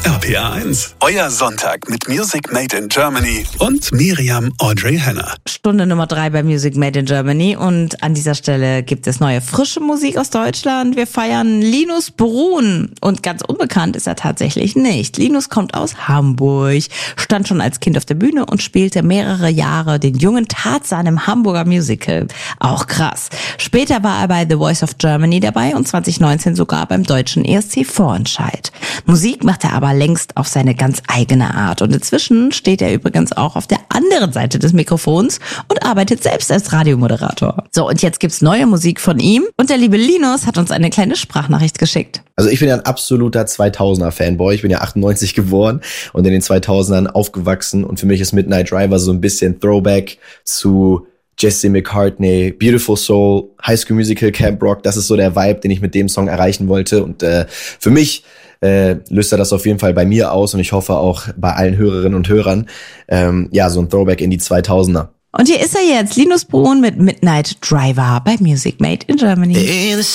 RPA 1, euer Sonntag mit Music Made in Germany und Miriam Audrey Henner. Stunde Nummer 3 bei Music Made in Germany und an dieser Stelle gibt es neue frische Musik aus Deutschland. Wir feiern Linus Bruhn und ganz unbekannt ist er tatsächlich nicht. Linus kommt aus Hamburg, stand schon als Kind auf der Bühne und spielte mehrere Jahre den jungen Tarzan im Hamburger Musical. Auch krass. Später war er bei The Voice of Germany dabei und 2019 sogar beim deutschen ESC-Vorentscheid. Musik macht er aber längst auf seine ganz eigene Art. Und inzwischen steht er übrigens auch auf der anderen Seite des Mikrofons und arbeitet selbst als Radiomoderator. So, und jetzt gibt's neue Musik von ihm. Und der liebe Linus hat uns eine kleine Sprachnachricht geschickt. Also ich bin ja ein absoluter 2000er-Fanboy. Ich bin ja 98 geboren und in den 2000ern aufgewachsen. Und für mich ist Midnight Driver so ein bisschen Throwback zu Jesse McCartney, Beautiful Soul, High School Musical, Camp Rock. Das ist so der Vibe, den ich mit dem Song erreichen wollte. Und für mich löst er das auf jeden Fall bei mir aus und ich hoffe auch bei allen Hörerinnen und Hörern. Ja, so ein Throwback in die 2000er. Und hier ist er jetzt, Linus Bruhn mit Midnight Driver bei Music Made in Germany.